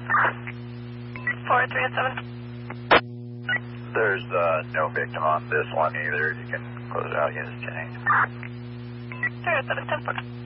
4307. There's no victim on this one either. You can close out units 10. 307 10.